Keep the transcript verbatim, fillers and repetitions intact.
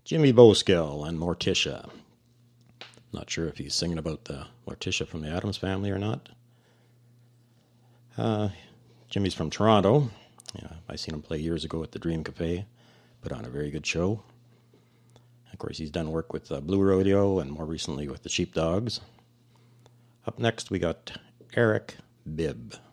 Jimmy Boskill and Morticia. Not sure if he's singing about the Morticia from the Addams Family or not. Uh, Jimmy's from Toronto. Yeah, I seen him play years ago at the Dream Cafe. Put on a very good show. Of course, he's done work with uh, Blue Rodeo and more recently with the Sheepdogs. Up next, we got Eric Bibb.